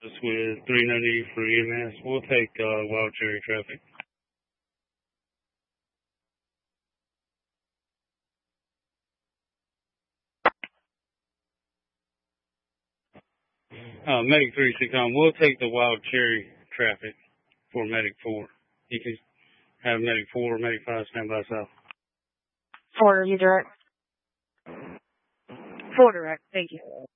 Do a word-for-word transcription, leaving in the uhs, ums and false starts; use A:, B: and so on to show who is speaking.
A: with three ninety for E M S. We'll take uh, Wild Cherry traffic. Uh, Medic three six on. We'll take the Wild Cherry traffic for Medic four. You can have Medic four or Medic five stand by south.
B: Four, are you direct? Four direct, thank you.